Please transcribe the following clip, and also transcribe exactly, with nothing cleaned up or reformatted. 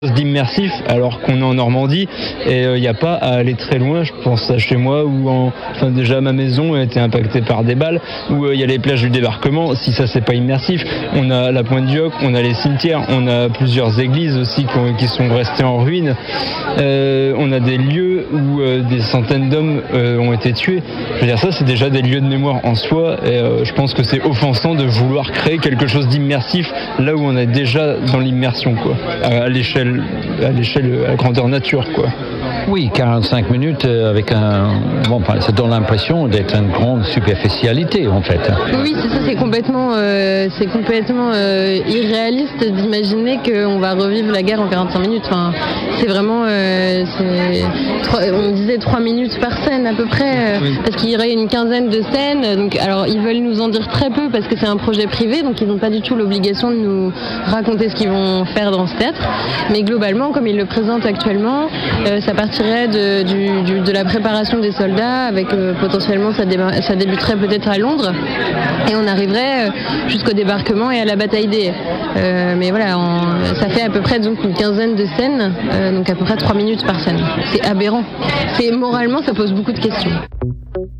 d'immersif alors qu'on est en Normandie et il euh, n'y a pas à aller très loin. Je pense à chez moi où en, enfin déjà ma maison a été impactée par des balles, où il euh, y a les plages du débarquement. Si ça c'est pas immersif, on a la Pointe du Hoc, on a les cimetières, on a plusieurs églises aussi qui sont restées en ruine. Euh, on a des lieux où euh, des centaines d'hommes euh, ont été tués. Je veux dire, ça c'est déjà des lieux de mémoire en soi et euh, je pense que c'est offensant de vouloir créer quelque chose d'immersif là où on est déjà dans l'immersion, quoi, à, à l'échelle à l'échelle, à la grandeur nature, quoi. Oui, quarante-cinq minutes avec un... Bon, ça donne l'impression d'être une grande superficialité, en fait. Oui, c'est ça, c'est complètement, euh, c'est complètement euh, irréaliste d'imaginer qu'on va revivre la guerre en quarante-cinq minutes. Enfin, c'est vraiment... Euh, c'est trois, on disait trois minutes par scène, à peu près, euh, oui. Parce qu'il y aurait une quinzaine de scènes. Donc, alors, ils veulent nous en dire très peu, parce que c'est un projet privé, donc ils n'ont pas du tout l'obligation de nous raconter ce qu'ils vont faire dans ce théâtre. Mais globalement, comme ils le présentent actuellement, euh, ça partirait de, du, du, de la préparation des soldats, avec euh, potentiellement ça, déba- ça débuterait peut-être à Londres, et on arriverait euh, jusqu'au débarquement et à la bataille d'Ay. Euh, mais voilà, on, ça fait à peu près donc une quinzaine de scènes, euh, donc à peu près trois minutes par scène. C'est aberrant. C'est, moralement, ça pose beaucoup de questions.